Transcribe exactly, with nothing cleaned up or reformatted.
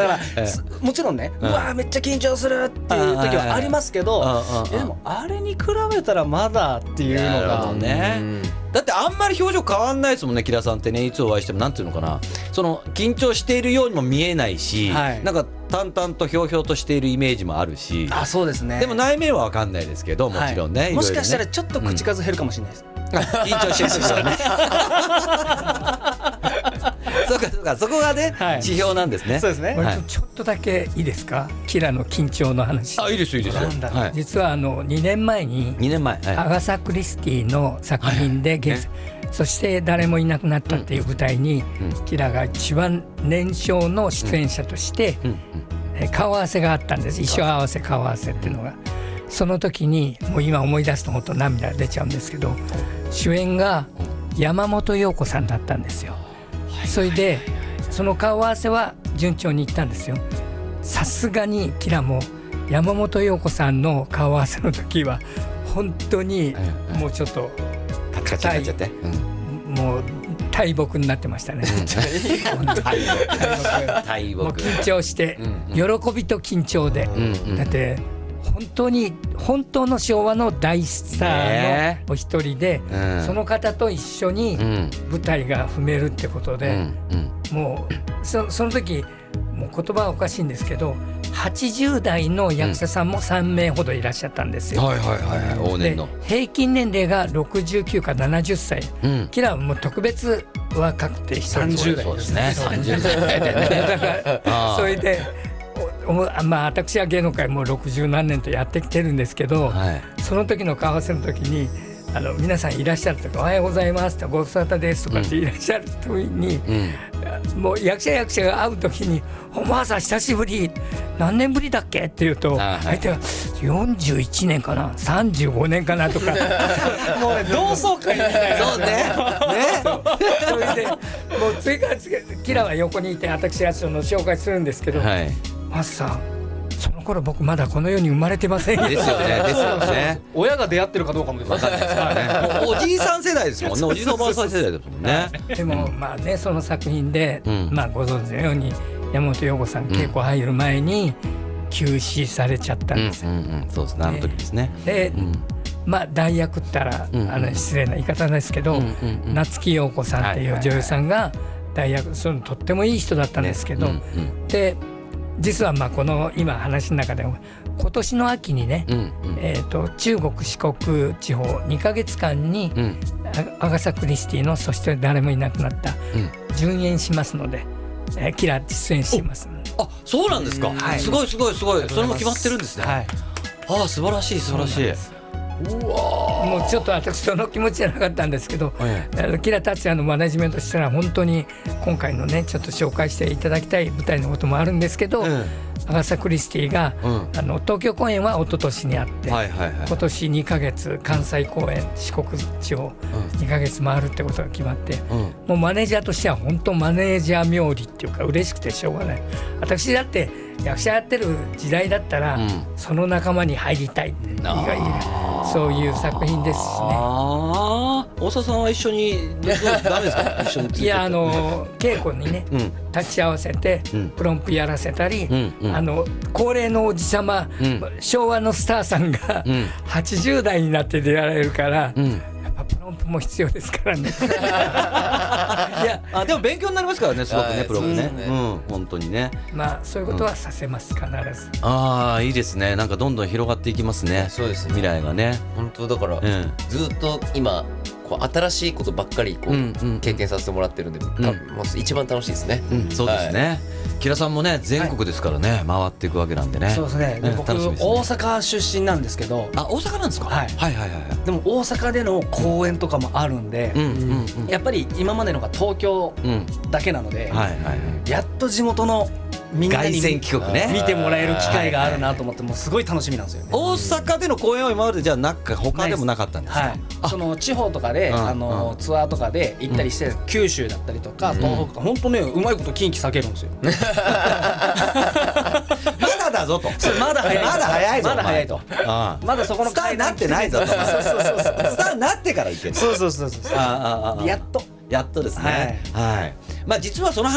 だからもちろんね、うわめっちゃ緊張するっていう時はありますけど、でもあれに比べたらまだっていうのがね、だってあんまり表情変わんないですもんね、キラさんってね。いつお会いしてもなんていうのかな、その緊張しているようにも見えないし、はい、なんか淡々とひょうひょうとしているイメージもあるし。 あ、そうですね。 でも内面は分かんないですけど、もちろんね、はい、 もしかしたらちょっと口数減るかもしれないです、 うん、緊張してるからねそうかそうか、そこがね、はい、指標なんですね。 そうですね、 はい、ちょっとだけいいですか、キラの緊張の話。 あ、いいですよいいですよ、 はい、実はあのにねんまえににねんまえ、はい、 アガサ・クリスティの作品で、はいはい、そして誰もいなくなったっていう舞台に、うん、キラが一番年少の出演者として、うんうん、顔合わせがあったんです。衣装合わせ顔合わせっていうのが、その時にもう今思い出すと本当涙が出ちゃうんですけど、主演が山本陽子さんだったんですよ。それでその顔合わせは順調にいったんですよ。さすがにキラも山本陽子さんの顔合わせの時は本当にもうちょっと硬い、もう大木になってましたね。 大木もう緊張して、喜びと緊張で、だって本当に本当の昭和の大スターのお一人で、ね、うん、その方と一緒に舞台が踏めるってことで、うんうん、もう そ, その時もう言葉はおかしいんですけど、はちじゅう代の役者さんもさんめいほどいらっしゃったんですよ、 うん、はいはいはい、往年の平均年齢がろくじゅうきゅうかななじゅっさい、うん、キラはもう特別若くてさんじゅう代ですね。 さんじゅう代でねだからそれでまあ、私は芸能界もうろくじゅうなんねんとやってきてるんですけど、はい、その時の顔合わせの時にあの皆さんいらっしゃるとか、おはようございますとか、ご無沙汰ですとかっていらっしゃる時に、うん、もう役者役者が会う時に、おばあさん久しぶり、何年ぶりだっけって言うと、相手はよんじゅういちねんかな、さんじゅうごねんかなとかもうね、同窓会みたいな。 そうねねそれでもう次から次へキラは横にいて、私はその紹介するんですけど、はい、マスさんその頃僕まだこの世に生まれてませんよ。 ですよね、ですよね。 親が出会ってるかどうかも分かんないですからね。 もうおじいさん世代ですもんね。おじいさんおばあさん世代ですもんね。 でもまあね、その作品で、うん、まあご存知のように山本陽子さん、稽古入る前に急死されちゃったんですよ、うんうんうん、 そうですね、あの時ですね。 で、うん、まあ代役って言ったら、うんうん、あの失礼な言い方ですけど、うんうんうん、夏木陽子さんっていう女優さんが代役、そのとってもいい人だったんですけど、ね、うんうん、で実はまあこの今話の中でも今年の秋にね、うんうん、えー、と中国四国地方にかげつかんに、うん、アガサ・クリスティのそして誰もいなくなった順延しますので、えー、キラ出演します。 あ、そうなんですか、はい、すごいすごいすごい、それも決まってるんですね、はい、ああ素晴らしい素晴らしい。 うわもうちょっと私その気持ちじゃなかったんですけど、はい、キラ達也のマネジメントしたら本当に今回のねちょっと紹介していただきたい舞台のこともあるんですけど、うん、アガサ・クリスティが、うん、あの東京公演は一昨年にあって、はいはいはい、今年にかげつ関西公演四国地方にかげつ回るってことが決まって、うん、もうマネージャーとしては本当マネージャー冥利っていうか嬉しくてしょうがない。私だって役者やってる時代だったら、うん、その仲間に入りたいって意外にそういう作品ですしね。 あ大沢さんは一緒にダメですか一緒について。 いやあの稽古にね、うん、立ち会わせて、うん、プロンプやらせたり、うんうん、あの高齢のおじさま、うん、昭和のスターさんが、うん、はちじゅう代になって出られるから、うん、やっぱプロンプも必要ですからねいやあでも勉強になりますからね、すごくねプロンプね、うん、本当にね。 まあそういうことはさせます、うん、必ず。 ああいいですね、なんかどんどん広がっていきますね。 そうですね、 未来がね。 本当だから、うん、ずっと今こう新しいことばっかりこう、うんうん、経験させてもらってるんで、うん、もう一番楽しいですね、 うん、そうですね、はい、キラさんもね全国ですからね、はい、回っていくわけなんでね。 そうですね、で僕大阪出身なんですけど。 あ大阪なんですか、 はい、はいはいはい。でも大阪での公演とかもあるんで、うんうんうん、やっぱり今までのが東京だけなので、うんはいはいはい、やっと地元のみんなに見てもらえる機会があるなと思って、もうすごい楽しみなんですよね。 大阪での公演は今までじゃあなんか他でもなかったんですか。はい、 その地方とかで、うん、あの、うん、ツアーとかで行ったりして、うん、九州だったりとか、うん、東北とか本当ねうまいこと近畿避けるんですよまだだぞとまだ早いまだ早いぞまだ早いとああまだそこのスターになってないぞとそうそうそうそうスターになってから行ける。 そうそうそうそうああああやっとやっとですね。はい、はい、まあ実はその